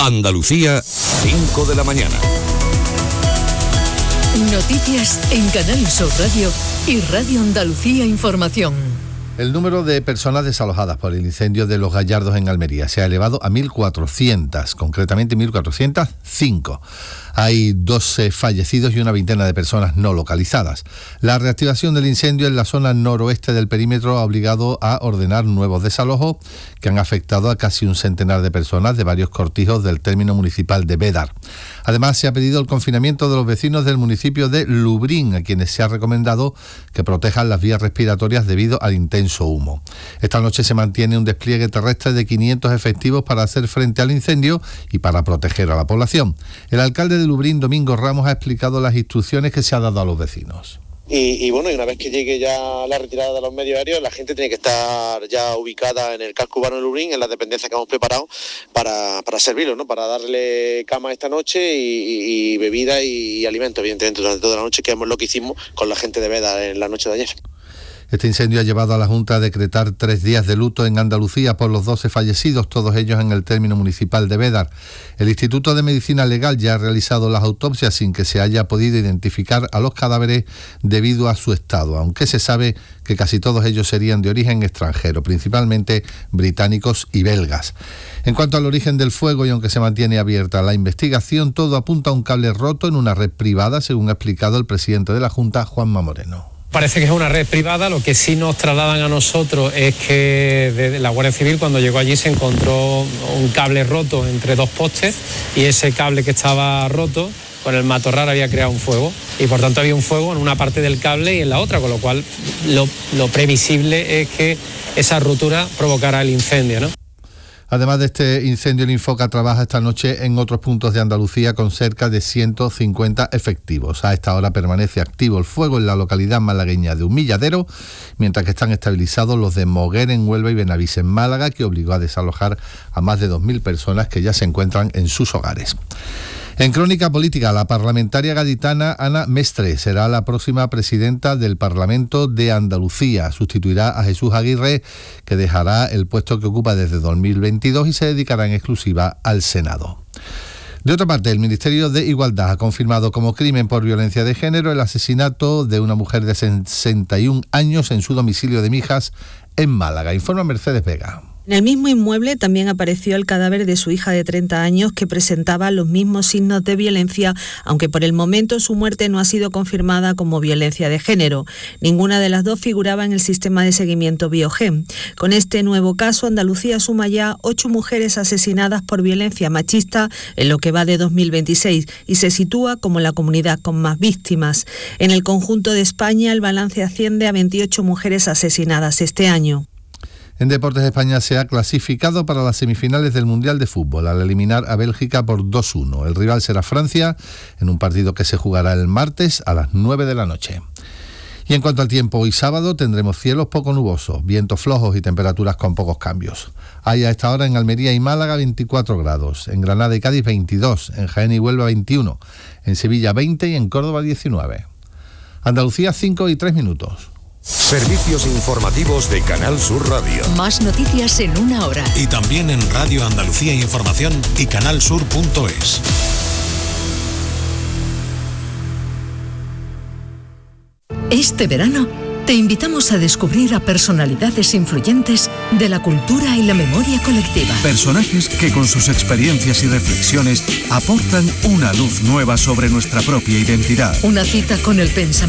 Andalucía, 5 de la mañana. Noticias en Canal Sur Radio y Radio Andalucía Información. El número de personas desalojadas por el incendio de Los Gallardos en Almería se ha elevado a 1.400, concretamente 1.405. Hay 12 fallecidos y una veintena de personas no localizadas. La reactivación del incendio en la zona noroeste del perímetro ha obligado a ordenar nuevos desalojos que han afectado a casi un centenar de personas de varios cortijos del término municipal de Bédar. Además, se ha pedido el confinamiento de los vecinos del municipio de Lubrín, a quienes se ha recomendado que protejan las vías respiratorias debido al intenso humo. Esta noche se mantiene un despliegue terrestre de 500 efectivos para hacer frente al incendio y para proteger a la población. El alcalde de Lubrín, Domingo Ramos, ha explicado las instrucciones que se ha dado a los vecinos. Y bueno, y una vez que llegue ya la retirada de los medios aéreos, la gente tiene que estar ya ubicada en el casco urbano de Lubrín, en las dependencias que hemos preparado para servirlos, ¿no? Para darle cama esta noche y bebida y alimentos, evidentemente, durante toda la noche, que es lo que hicimos con la gente de Veda en la noche de ayer. Este incendio ha llevado a la Junta a decretar 3 días de luto en Andalucía por los 12 fallecidos, todos ellos en el término municipal de Bédar. El Instituto de Medicina Legal ya ha realizado las autopsias sin que se haya podido identificar a los cadáveres debido a su estado, aunque se sabe que casi todos ellos serían de origen extranjero, principalmente británicos y belgas. En cuanto al origen del fuego, y aunque se mantiene abierta la investigación, todo apunta a un cable roto en una red privada, según ha explicado el presidente de la Junta, Juanma Moreno. Parece que es una red privada. Lo que sí nos trasladan a nosotros es que de la Guardia Civil, cuando llegó allí, se encontró un cable roto entre 2 postes y ese cable que estaba roto con el matorral había creado un fuego y por tanto había un fuego en una parte del cable y en la otra, con lo cual lo previsible es que esa ruptura provocara el incendio, ¿no? Además de este incendio, el Infoca trabaja esta noche en otros puntos de Andalucía con cerca de 150 efectivos. A esta hora permanece activo el fuego en la localidad malagueña de Humilladero, mientras que están estabilizados los de Moguer en Huelva y Benavís en Málaga, que obligó a desalojar a más de 2.000 personas que ya se encuentran en sus hogares. En crónica política, la parlamentaria gaditana Ana Mestre será la próxima presidenta del Parlamento de Andalucía. Sustituirá a Jesús Aguirre, que dejará el puesto que ocupa desde 2022 y se dedicará en exclusiva al Senado. De otra parte, el Ministerio de Igualdad ha confirmado como crimen por violencia de género el asesinato de una mujer de 61 años en su domicilio de Mijas, en Málaga. Informa Mercedes Vega. En el mismo inmueble también apareció el cadáver de su hija de 30 años que presentaba los mismos signos de violencia, aunque por el momento su muerte no ha sido confirmada como violencia de género. Ninguna de las dos figuraba en el sistema de seguimiento Biogen. Con este nuevo caso, Andalucía suma ya 8 mujeres asesinadas por violencia machista en lo que va de 2026 y se sitúa como la comunidad con más víctimas. En el conjunto de España, el balance asciende a 28 mujeres asesinadas este año. En Deportes, España se ha clasificado para las semifinales del Mundial de Fútbol al eliminar a Bélgica por 2-1. El rival será Francia en un partido que se jugará el martes a las 9 de la noche. Y en cuanto al tiempo, hoy sábado tendremos cielos poco nubosos, vientos flojos y temperaturas con pocos cambios. Hay a esta hora en Almería y Málaga 24 grados, en Granada y Cádiz 22, en Jaén y Huelva 21, en Sevilla 20 y en Córdoba 19. Andalucía 5:03. Servicios informativos de Canal Sur Radio. Más noticias en una hora. Y también en Radio Andalucía Información y canalsur.es. Este verano te invitamos a descubrir a personalidades influyentes de la cultura y la memoria colectiva. Personajes que con sus experiencias y reflexiones aportan una luz nueva sobre nuestra propia identidad. Una cita con el pensamiento